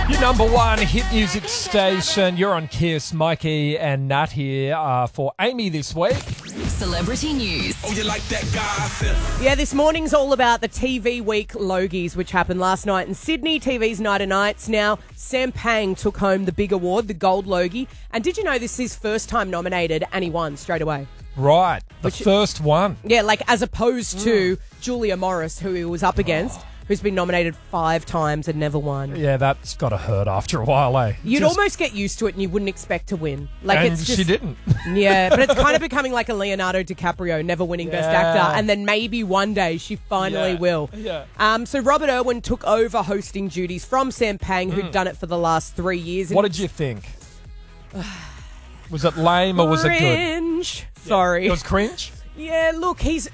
Your number one hit music station. You're on Kiss. Mikey and Nat here for Amy this week. Celebrity news. Oh, you like that gossip? Yeah, this morning's all about the TV Week Logies, which happened last night in Sydney, TV's Night of Nights. Now, Sam Pang took home the big award, the Gold Logie. And did you know this is his first time nominated and he won straight away? Right, the first one. Yeah, like as opposed to Julia Morris, who he was up against, who's been nominated 5 times and never won. Yeah, that's got to hurt after a while, eh? You'd almost get used to it and you wouldn't expect to win. Like And it's just, she didn't. Yeah, but it's kind of becoming like a Leonardo DiCaprio, never winning Best Actor, and then maybe one day she finally will. Yeah. So Robert Irwin took over hosting duties from Sam Pang, who'd done it for the last 3 years. What did you think? Was it lame or was it good? Cringe. Sorry. It was cringe? Yeah, look, he's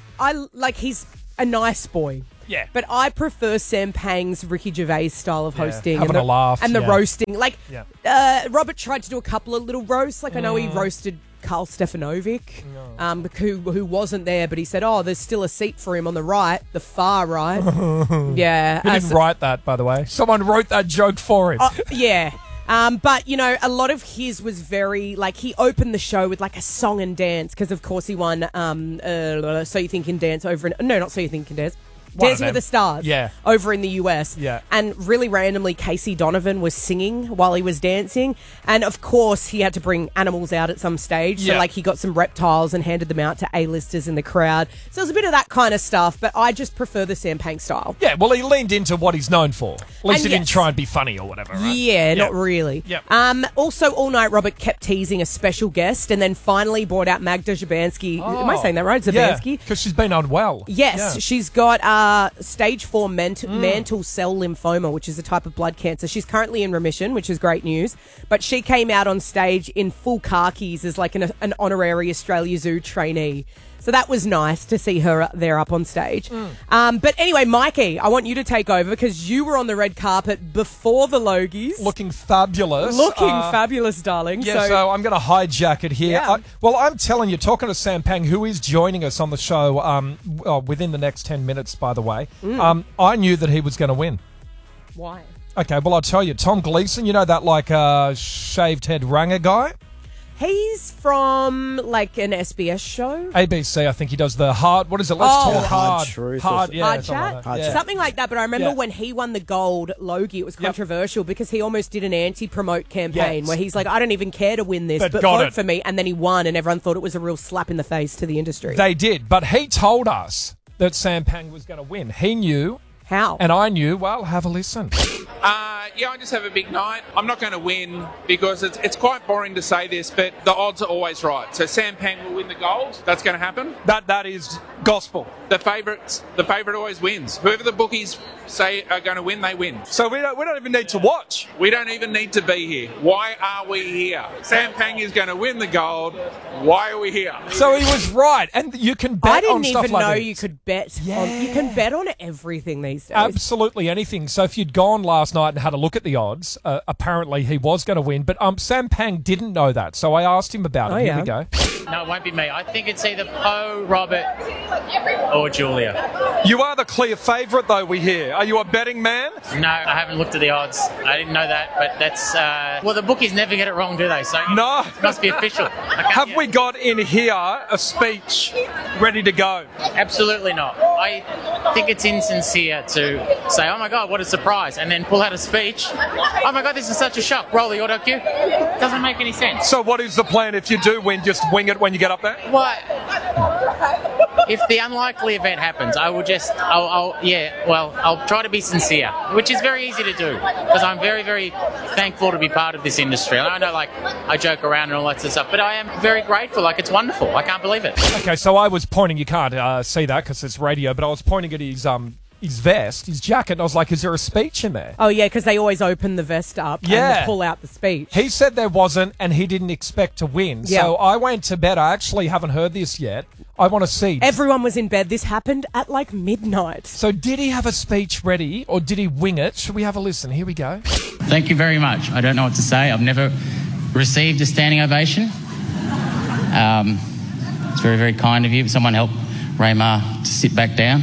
a nice boy. Yeah. But I prefer Sam Pang's Ricky Gervais style of hosting. having a laugh, And the yeah. roasting. Like, Yeah. Robert tried to do a couple of little roasts. Like, I know he roasted Carl Stefanovic, who wasn't there, but he said, there's still a seat for him on the right, the far right. Yeah. He didn't write that, by the way. Someone wrote that joke for him. Yeah. But, you know, a lot of his was very, like, he opened the show with, like, a song and dance, because, of course, he won So You Think You Can Dance over in... No, not So You Think You Can Dance. One of Dancing with them. the Stars. Yeah. Over in the US. Yeah. And really randomly, Casey Donovan was singing while he was dancing. And, of course, he had to bring animals out at some stage. So, Yeah. like, he got some reptiles and handed them out to A-listers in the crowd. So, there's a bit of that kind of stuff, but I just prefer the Sam Pang style. Yeah, well, he leaned into what he's known for. At least And he didn't yes. try and be funny or whatever, right? Yeah, not really. Yeah. Also, all night, Robert kept teasing a special guest and then finally brought out Magda Szubanski. Am I saying that right? Szubanski? Yeah, because she's been unwell. Yes, Yeah. she's got stage 4 mantle cell lymphoma, which is a type of blood cancer. She's currently in remission, which is great news. But she came out on stage in full khakis as like an honorary Australia Zoo trainee. So that was nice to see her there up on stage. But anyway, Mikey, I want you to take over because you were on the red carpet before the Logies. Looking fabulous. Looking fabulous, darling. Yeah, so I'm going to hijack it here. Yeah. I'm telling you, talking to Sam Pang, who is joining us on the show within the next 10 minutes, by the way, I knew that he was going to win. Why? Okay, well, I'll tell you. Tom Gleeson, you know that like shaved head ranger guy? He's from like an SBS show. ABC, I think he does the hard, what is it? Let's talk Hard Truth or Hard, something. yeah, Hard something chat? like that. Yeah. Something like that, but I remember Yeah. when he won the gold Logie, it was controversial because he almost did an anti-promote campaign Yes. where he's like, I don't even care to win this, But but got vote it. for me, and then he won, and everyone thought it was a real slap in the face to the industry. They did, but he told us that Sam Pang was going to win. He knew, How? and I knew. Well, have a listen. Yeah, I just have a big night. I'm not going to win because it's quite boring to say this, but the odds are always right. So Sam Pang will win the gold. That's going to happen. That is gospel. The favourite always wins. Whoever the bookies say are going to win, they win. So we don't even need to watch. We don't even need to be here. Why are we here? Sam Pang is going to win the gold. Why are we here? So he was right, and you can bet I on didn't stuff even like know this. you could bet. You can bet on everything these days. Absolutely anything. So if you'd gone last night and had a look at the odds, apparently he was going to win. But Sam Pang didn't know that, so I asked him about it. Here we go. No, it won't be me. I think it's either Poe, Robert, or Julia. You are the clear favourite, though, we hear. Are you a betting man? No, I haven't looked at the odds. I didn't know that, but that's... well, the bookies never get it wrong, do they? So No. it must be official. Have we got in here a speech ready to go? Absolutely not. I think it's insincere to say, oh my God, what a surprise, and then pull out a speech. Oh my God, this is such a shock. Roll the auto cue. Doesn't make any sense. So what is the plan if you do win? Just wing it when you get up there? What? If the unlikely event happens, I will just, I'll try to be sincere, which is very easy to do because I'm very, very thankful to be part of this industry. I know, like, I joke around and all that sort of stuff, but I am very grateful. Like, it's wonderful. I can't believe it. Okay, so I was pointing, you can't see that because it's radio, but I was pointing at his vest, his jacket, and I was like, is there a speech in there? Oh, yeah, because they always open the vest up and pull out the speech. He said there wasn't, and he didn't expect to win. Yeah. So I went to bed. I actually haven't heard this yet. I want to see. Everyone was in bed. This happened at like midnight. So did he have a speech ready, or did he wing it? Should we have a listen? Here we go. Thank you very much. I don't know what to say. I've never received a standing ovation. It's very, very kind of you. Someone help Raymar to sit back down.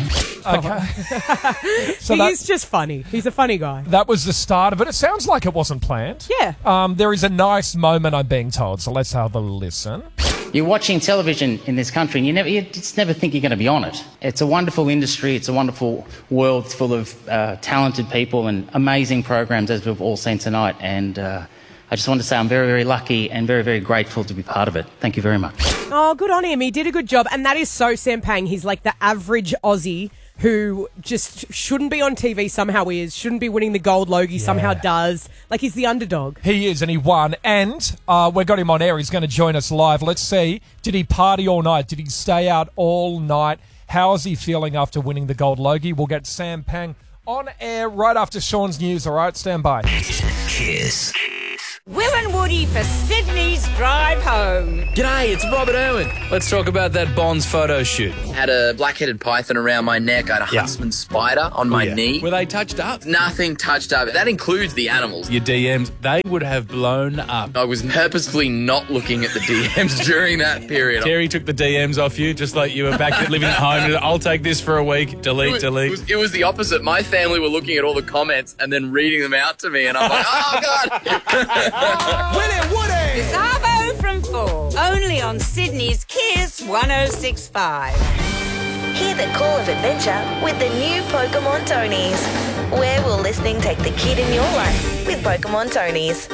Okay. So He's just funny. He's a funny guy. that was the start of it. It sounds like it wasn't planned. Yeah. There is a nice moment, I'm being told, so let's have a listen. You're watching television in this country and you just never think you're going to be on it. It's a wonderful industry. It's a wonderful world full of talented people and amazing programs, as we've all seen tonight. And I just want to say I'm very, very lucky and very, very grateful to be part of it. Thank you very much. Oh, good on him. He did a good job. And that is so Sam Pang. He's like the average Aussie who just shouldn't be on TV, somehow is, shouldn't be winning the gold Logie, somehow does. Like, he's the underdog. He is, and he won. And we've got him on air. He's going to join us live. Let's see. Did he party all night? Did he stay out all night? How is he feeling after winning the gold Logie? We'll get Sam Pang on air right after Sean's news. All right, stand by. Kiss. Will and Woody for Sydney's drive home. G'day, it's Robert Irwin. Let's talk about that Bonds photo shoot. Had a black-headed python around my neck. I had a huntsman spider on my knee. Were they touched up? Nothing touched up. That includes the animals. Your DMs, they would have blown up. I was purposefully not looking at the DMs during that period. Terry took the DMs off you, just like you were back living at home. I'll take this for a week. Delete. It was the opposite. My family were looking at all the comments and then reading them out to me, and I'm like, oh, God. Woody! Savo from 4. Only on Sydney's Kiss 106.5. Hear the call of adventure with the new Pokemon Tonys. Where will listening take the kid in your life with Pokemon Tonys?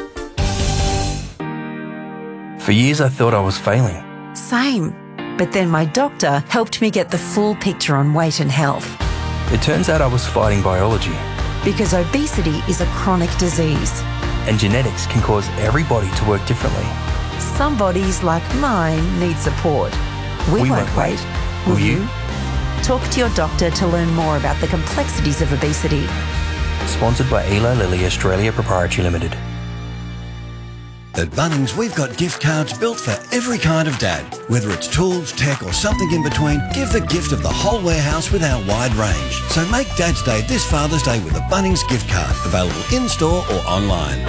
For years I thought I was failing. Same. But then my doctor helped me get the full picture on weight and health. It turns out I was fighting biology. Because obesity is a chronic disease. And genetics can cause every body to work differently. Some bodies, like mine, need support. We won't wait. Will you? Talk to your doctor to learn more about the complexities of obesity. Sponsored by Eli Lilly Australia Proprietary Limited. At Bunnings, we've got gift cards built for every kind of dad. Whether it's tools, tech or something in between, give the gift of the whole warehouse with our wide range. So make Dad's Day this Father's Day with a Bunnings gift card. Available in-store or online.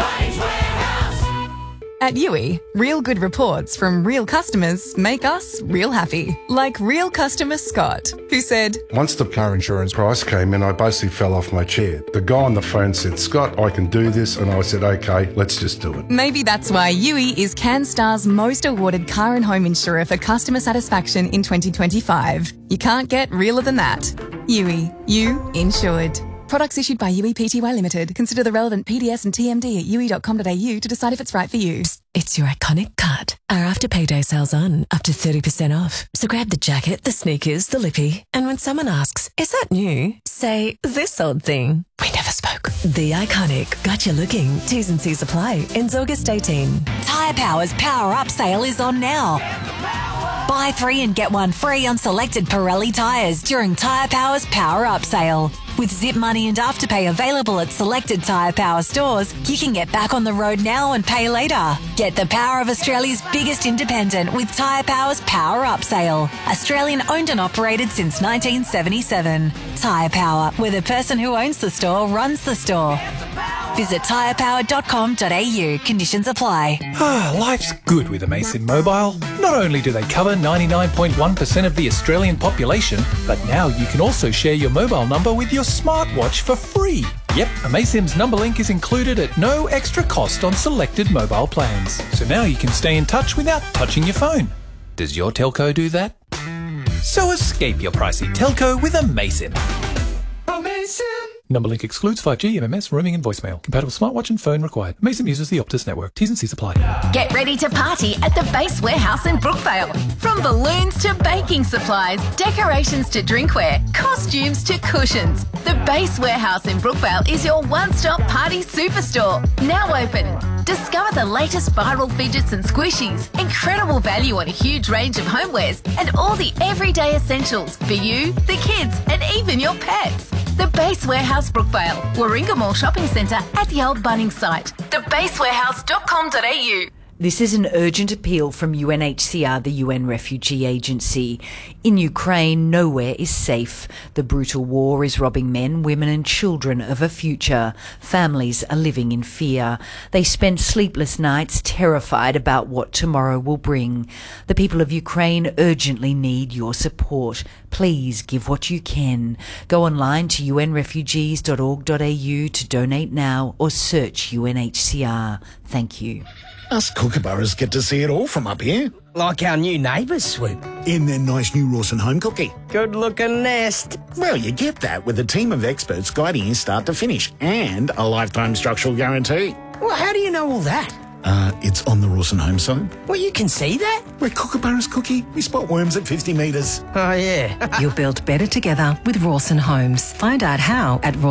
At Yui, real good reports from real customers make us real happy. Like real customer Scott, who said, once the car insurance price came in, I basically fell off my chair. The guy on the phone said, Scott, I can do this. And I said, okay, let's just do it. Maybe that's why Yui is CanStar's most awarded car and home insurer for customer satisfaction in 2025. You can't get realer than that. Yui, you insured. Products issued by Yui Pty Limited. Consider the relevant PDS and TMD at yui.com.au to decide if it's right for you. It's your iconic cut. Our after payday sale's on, up to 30% off. So grab the jacket, the sneakers, the lippy, and when someone asks, is that new? Say, this old thing. We never spoke. The iconic. Got you looking. T's and C's apply. Ends August 18. Tyre Power's Power Up sale is on now. Buy 3 and get 1 free on selected Pirelli tyres during Tyre Power's Power Up sale. With Zip Money and Afterpay available at selected Tyre Power stores, you can get back on the road now and pay later. Get the power of Australia's biggest independent with Tyre Power's Power Up sale. Australian owned and operated since 1977. Tyre Power, where the person who owns the store runs the store. Visit tyrepower.com.au. Conditions apply. Life's good with Amazon Mobile. Not only do they cover 99.1% of the Australian population, but now you can also share your mobile number with your smartwatch for free. Yep, Amaysim's number link is included at no extra cost on selected mobile plans. So now you can stay in touch without touching your phone. Does your telco do that? So escape your pricey telco with Amaysim. Number link excludes 5G, MMS, roaming and voicemail. Compatible smartwatch and phone required. Amaysim uses the Optus network. T's and C's apply. Get ready to party at the Base Warehouse in Brookvale. From balloons to baking supplies, decorations to drinkware, costumes to cushions. The Base Warehouse in Brookvale is your one-stop party superstore. Now open. Discover the latest viral fidgets and squishies, incredible value on a huge range of homewares, and all the everyday essentials for you, the kids, and even your pets. The Base Warehouse Brookvale, Warringah Mall Shopping Centre at the old Bunnings site. thebasewarehouse.com.au. This is an urgent appeal from UNHCR, the UN Refugee Agency. In Ukraine, nowhere is safe. The brutal war is robbing men, women and children of a future. Families are living in fear. They spend sleepless nights terrified about what tomorrow will bring. The people of Ukraine urgently need your support. Please give what you can. Go online to unrefugees.org.au to donate now or search UNHCR. Thank you. Us kookaburras get to see it all from up here. Like our new neighbours, Swoop. In their nice new Rawson home cookie. Good-looking nest. Well, you get that with a team of experts guiding you start to finish and a lifetime structural guarantee. Well, how do you know all that? It's on the Rawson home side. Well, you can see that? We're kookaburras, Cookie. We spot worms at 50 metres. Oh, yeah. You'll build better together with Rawson Homes. Find out how at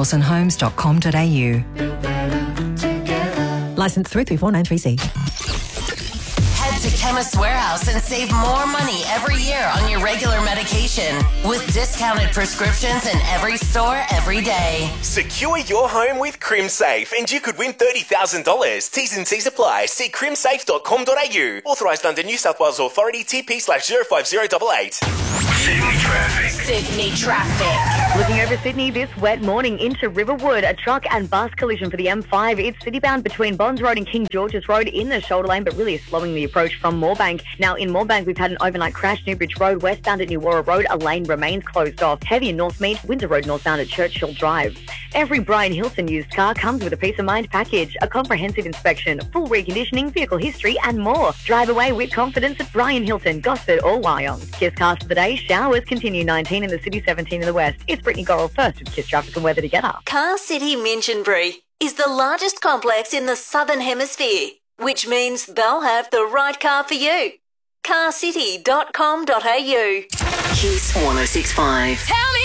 rawsonhomes.com.au. Licence 334936. Head to Chemist Warehouse and save more money every year on your regular medication with discounted prescriptions in every store every day. Secure your home with CrimSafe and you could win $30,000. T's and C's apply. See crimsafe.com.au. Authorised under New South Wales Authority TP/05088. Sydney traffic. Looking over Sydney this wet morning into Riverwood, a truck and bus collision for the M5. It's city-bound between Bonds Road and King George's Road in the shoulder lane, but really is slowing the approach from Moorebank. Now in Moorebank, we've had an overnight crash. Newbridge Road westbound at New Warra Road, a lane remains closed off. Heavy in Northmead, Windsor Road northbound at Churchill Drive. Every Brian Hilton used car comes with a peace of mind package, a comprehensive inspection, full reconditioning, vehicle history and more. Drive away with confidence at Brian Hilton, Gosford or Wyong. Kiss cars for the day. Showers continue, 19 in the city, 17 in the west. It's Brittany Gorrell first with Kiss Traffic and Weather together. Car City Minchinbury is the largest complex in the Southern Hemisphere, which means they'll have the right car for you. carcity.com.au. Kiss 1065. Tell me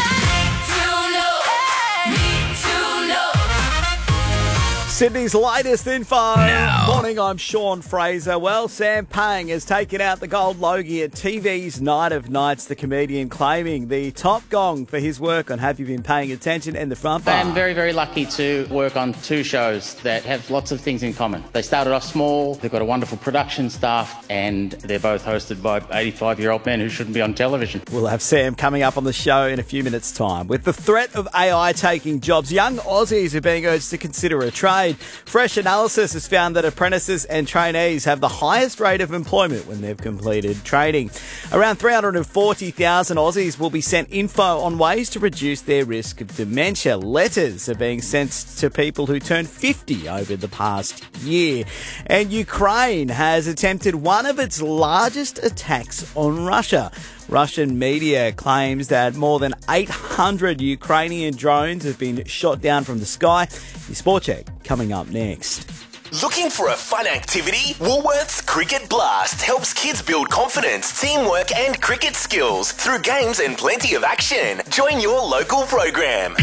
Sydney's latest info. Morning, I'm Sean Fraser. Well, Sam Pang has taken out the gold Logie at TV's Night of Nights, the comedian claiming the top gong for his work on Have You Been Paying Attention and The Front Bar. I'm very, very lucky to work on two shows that have lots of things in common. They started off small, they've got a wonderful production staff, and they're both hosted by 85-year-old men who shouldn't be on television. We'll have Sam coming up on the show in a few minutes' time. With the threat of AI taking jobs, young Aussies are being urged to consider a trade. Fresh analysis has found that apprentices and trainees have the highest rate of employment when they've completed training. Around 340,000 Aussies will be sent info on ways to reduce their risk of dementia. Letters are being sent to people who turned 50 over the past year. And Ukraine has attempted one of its largest attacks on Russia. Russian media claims that more than 800 Ukrainian drones have been shot down from the sky. Your Sport Check coming up next. Looking for a fun activity? Woolworths Cricket Blast helps kids build confidence, teamwork and cricket skills through games and plenty of action. Join your local program.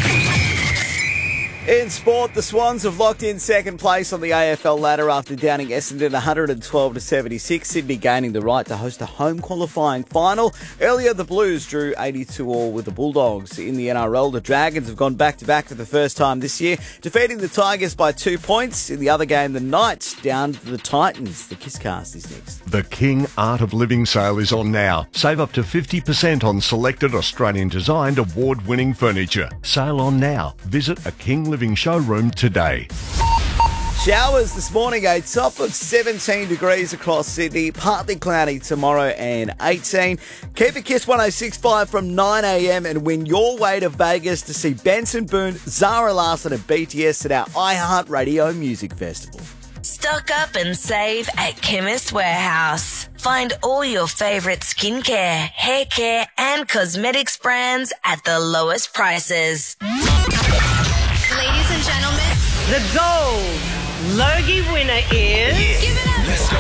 In sport, the Swans have locked in second place on the AFL ladder after downing Essendon 112-76, Sydney gaining the right to host a home qualifying final. Earlier, the Blues drew 82-all with the Bulldogs. In the NRL, the Dragons have gone back-to-back for the first time this year, defeating the Tigers by 2 points. In the other game, the Knights downed the Titans. The Kisscast is next. The King Art of Living sale is on now. Save up to 50% on selected Australian-designed award-winning furniture. Sale on now. Visit a King Living showroom today. Showers this morning, a top of 17 degrees across Sydney, partly cloudy tomorrow and 18. Keep it Kiss 1065 from 9 a.m. and win your way to Vegas to see Benson Boone, Zara Larsson and BTS at our iHeartRadio Music Festival. Stock up and save at Chemist Warehouse. Find all your favourite skincare, hair care and cosmetics brands at the lowest prices. Ladies and gentlemen, the gold Logie winner is... Give it up. Let's go.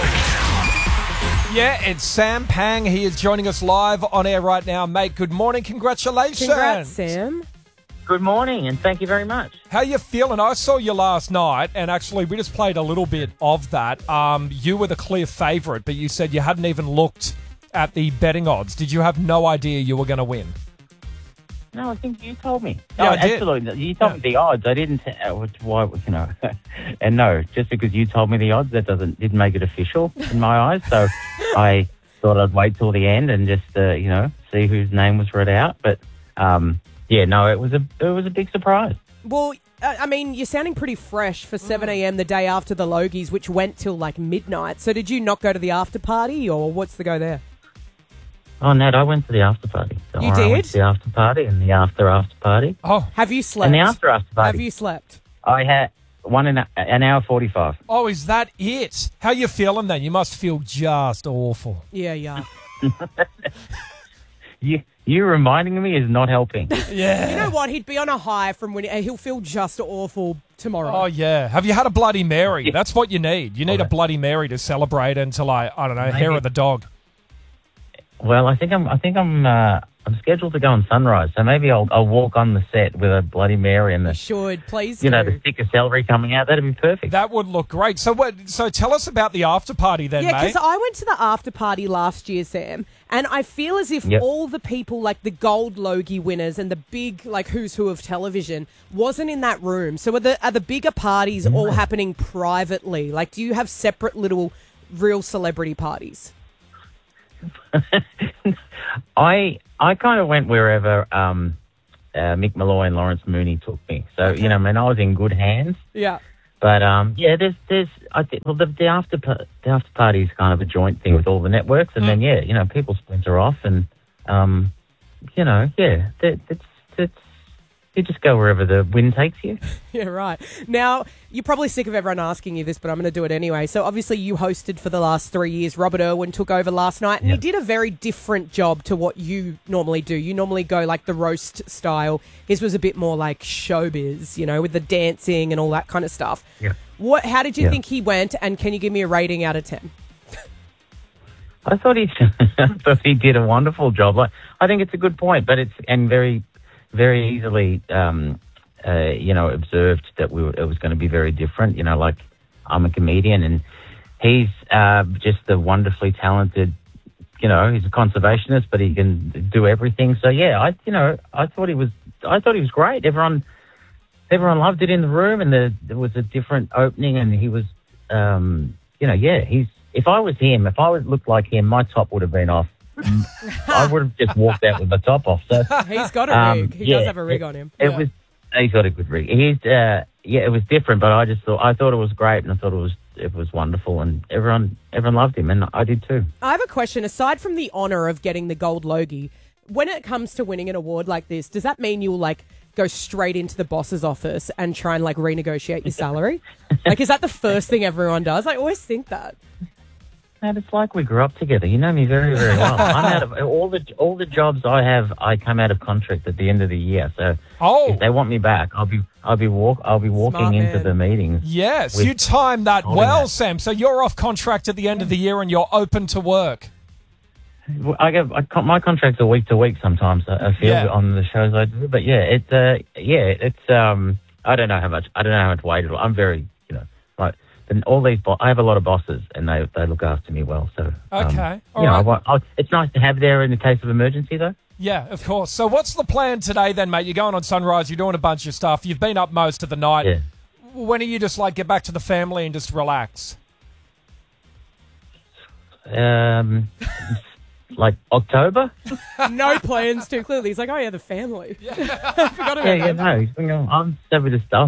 Yeah, it's Sam Pang. He is joining us live on air right now. Mate, good morning. Congratulations. Congrats, Sam. Good morning, and thank you very much. How you feeling? I saw you last night, and actually we just played a little bit of that. You were the clear favourite, but you said you hadn't even looked at the betting odds. Did you have no idea you were going to win? No, I think you told me. Yeah, no, I did. Absolutely. You told me the odds. I didn't. Why? And no, just because you told me the odds, that didn't make it official in my eyes. So I thought I'd wait till the end and just see whose name was read out. But yeah, no, it was a big surprise. Well, I mean, you're sounding pretty fresh for 7 a.m. the day after the Logies, which went till like midnight. So did you not go to the after party, or what's the go there? Oh, Nat, I went to the after party. You I went did? to the after party and the after party. Oh. Have you slept? And the after party. Have you slept? I had an hour 45. Oh, is that it? How you feeling then? You must feel just awful. Yeah. You reminding me is not helping. Yeah. You know what? He'd be on a high from when he'll feel just awful tomorrow. Oh, yeah. Have you had a Bloody Mary? That's what you need. You need a Bloody Mary to celebrate until I don't know, hair of the dog. Well, I think I'm scheduled to go on Sunrise, so maybe I'll walk on the set with a Bloody Mary and You should, please the stick of celery coming out. That'd be perfect. That would look great. So tell us about the after party then, Yeah, mate. because I went to the after party last year, Sam, and I feel as if all the people, like the Gold Logie winners and the big, like, who's who of television, wasn't in that room. So are the bigger parties all happening privately? Like, do you have separate little real celebrity parties? I kind of went wherever Mick Malloy and Lawrence Mooney took me. So, I was in good hands. Yeah. But, there's I think, the after party is kind of a joint thing with all the networks. And then, people splinter off and, it's you just go wherever the wind takes you. Yeah, right. Now, you're probably sick of everyone asking you this, but I'm going to do it anyway. So, obviously, you hosted for the last 3 years. Robert Irwin took over last night, and you did a very different job to what you normally do. You normally go, like, the roast style. His was a bit more like showbiz, with the dancing and all that kind of stuff. Yeah. How did you think he went, and can you give me a rating out of 10? I thought he did a wonderful job. Like, I think it's a good point, but and very, very easily, observed that it was going to be very different. Like, I'm a comedian and he's just a wonderfully talented, he's a conservationist, but he can do everything. So yeah, I thought he was great. Everyone loved it in the room, and there was a different opening, and he was, if I was him, if I looked like him, my top would have been off. I would have just walked out with the top off. So he's got a rig. He does have a rig on him. He's got a good rig. It was different, but I thought it was great, and I thought it was wonderful, and everyone loved him, and I did too. I have a question. Aside from the honour of getting the Gold Logie, when it comes to winning an award like this, does that mean you'll go straight into the boss's office and try and renegotiate your salary? Is that the first thing everyone does? I always think that. And it's like we grew up together. You know me very, very well. I'm out of all the jobs I have. I come out of contract at the end of the year. So if they want me back, I'll be walking Smart into man. the meetings. Yes, you timed that well, Sam. So you're off contract at the end of the year and you're open to work. My contract's a week to week sometimes. I feel on the shows I do, but it's I don't know how much weight it'll. I'm very and all these I have a lot of bosses, and they look after me well. So okay, it's nice to have there in the case of emergency, though. Yeah, of course. So what's the plan today then, mate? You're going on Sunrise. You're doing a bunch of stuff. You've been up most of the night. Yeah. When are you just get back to the family and just relax? Like October? No plans too clearly. He's like, oh yeah, the family. I forgot about that. No. I'm so with the stuff.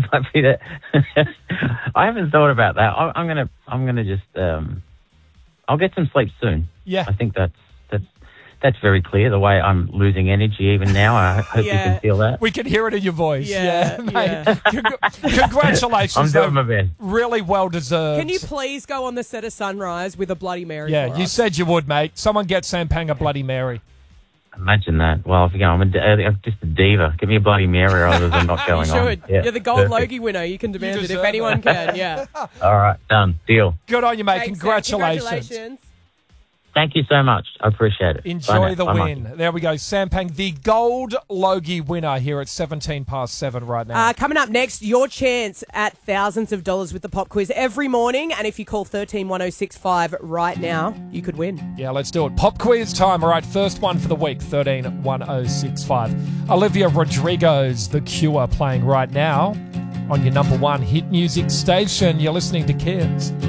I haven't thought about that. I'm gonna just I'll get some sleep soon. Yeah. I think that's very clear. The way I'm losing energy even now. I hope you can feel that. We can hear it in your voice. Yeah, mate. Congratulations. I'm doing my best. Really well deserved. Can you please go on the set of Sunrise with a Bloody Mary? Yeah, for you us? said you would, mate. Someone get Sam Pang a Bloody Mary. Imagine that. Well, I'm just a diva. Give me a Bloody Mary rather than not going You should. on. Yeah, You're the Gold Logie winner. You can demand it if anyone can. Yeah. All right, done. Deal. Good on you, mate. Thanks, Congratulations. Congratulations. Thank you so much. I appreciate it. Enjoy the Bye, win. Mike. There we go. Sam Pang, the Gold Logie winner here at 7:17 right now. Coming up next, your chance at thousands of dollars with the pop quiz every morning. And if you call 131065 right now, you could win. Yeah, let's do it. Pop quiz time. All right, first one for the week, 131065. Olivia Rodrigo's The Cure playing right now on your number one hit music station. You're listening to Kids.